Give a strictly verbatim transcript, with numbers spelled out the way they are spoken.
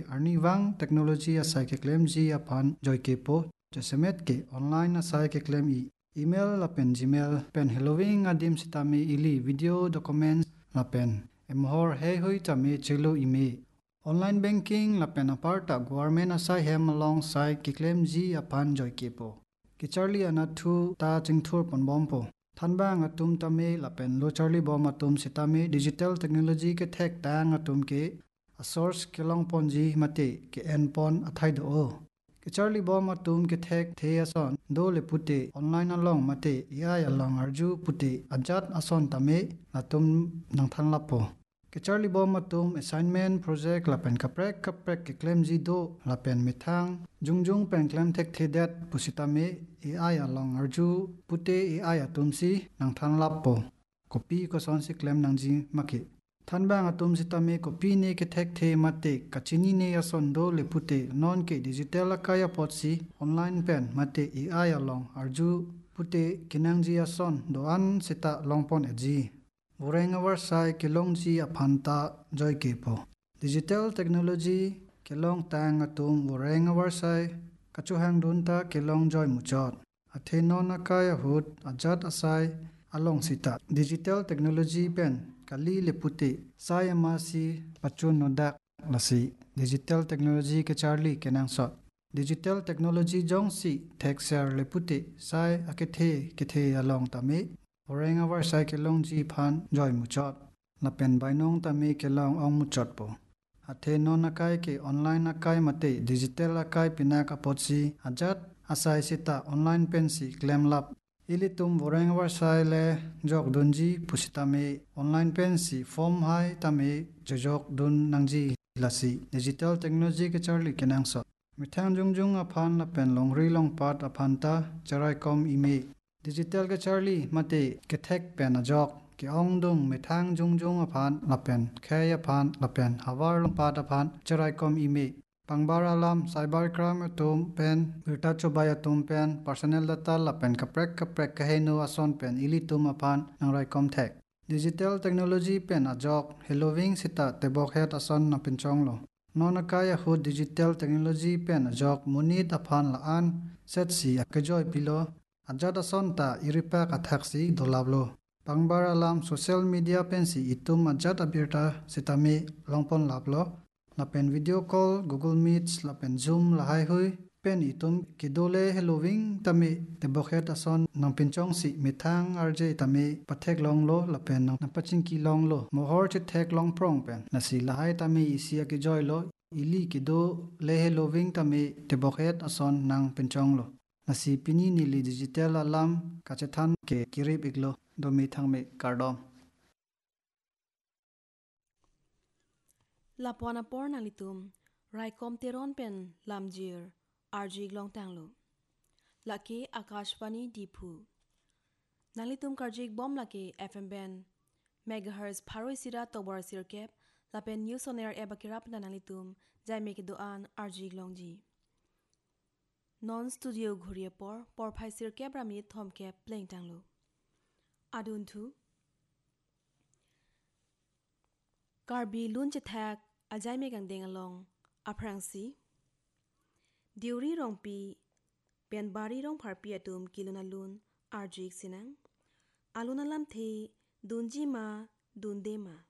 arni wang technology asai ke claim ji apan joy ke po jesemet ke online asai ke claim i email la pen gmail pen halloween adim sitami ili video documents la pen emhor he hui tami chelo ime online banking la pen aparta government asai hem alongside ke claim ji apan joy ke po ke charlie anathu ta chingthur ponbom po thanba ngatum tami la pen lo charlie bom atum sitami digital technology ke thek ta ngatum ke a source kelong ponji mate ke enpon athai do ke charlie bom atum ke thek the ason do le pute online along mate ya along arju pute ajat ason tame atum nang than lapo ke charlie bom atum assignment project la pen kaprek kaprek ke claim ji do la pen mithang jungjung pen claim thek the dat pusitame ai along arju pute ai atum si nang than lapo copy ko son si claim nang ji maki thanbang atum sitame copy ne ke thek the mate kachini ne ason do le pute non ke digital akaya potsi online pen mate ai along arju pute kinangji ason do an sita longpon eji voreng awar sai kelong ji aphanta joy kepo digital technology kelong tang atum voreng awar sai kachu hang dun ta kelong joy muchot athenon akaya hut ajat asai along sita digital technology pen kali lepute sai amasi pachun nodak lasi digital technology ke charlie kenang so digital technology jong si thek share lepute sai akethe kethe along tame oreng awar sai kelong ji phan joy muchot na pen bainong tame kelong ong muchot po athe non akai ke online akai mate digital akai pinak apotsi ajat asai sita online pensi claim lab ilitum voreng war sai le jok dunji pusitame online pensi form hai tame jojok dun nangji lasi digital technology ke charlie kenang so mithang jungjung aphan la pen longri long pat aphanta charai kom ime digital ke charlie mate ke thek pen ajok ke ong dung mithang jungjung aphan la pen khaya phan la pen hawar long pat aphan charai kom ime pangbar alam cyber crime atum pen virta chobai atum pen personal data la pen kaprek kaprek kahenu ason pen ilitum aphan nangrai kom thek digital technology pen ajok halloween sita tebok het ason na pen chonglo nonakaya hu digital technology pen ajok munit aphan la an set si akjoy pilo ajat ason ta iripak athaksi dolablo pangbar alam social media pen si itum ajat abirta sitame longpon lablo la pen video call google meets la pen zoom la hai hui pen itum kidole halloween tame te bokhet ason nang pinchong si mithang rj tame pathek long lo la pen nang pachin ki long lo mohor che thek long prong pen na si la hai tame isia ki joy lo ili kido le halloween tame te bokhet ason nang pinchong lo na si pini ni li digital alam kachethan ke kirip iglo do mi thang me kardom La pona por nalitum rai kom teron pen lamjir arji glong tanglo laki akashvani dipu nalitum karjik bom laki fm ben megahertz pharoi sira tobar sirkep la pen news on air ebakirap na nalitum jai me kidoan arji glongji non studio ghurie por por phai sirkep rami thomkep playing tanglo adun thu karbi lun chethak ajai me gang deng along aprangsi diuri rongpi pen bari rong pharpi atum kiluna lun arjik sinang aluna lam the dunji ma dunde ma